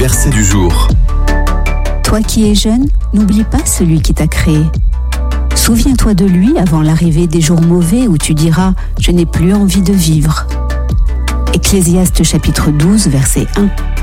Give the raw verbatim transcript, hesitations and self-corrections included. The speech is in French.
Verset du jour. Toi qui es jeune, n'oublie pas celui qui t'a créé. Souviens-toi de lui avant l'arrivée des jours mauvais où tu diras « Je n'ai plus envie de vivre ». Ecclésiaste chapitre douze, verset un.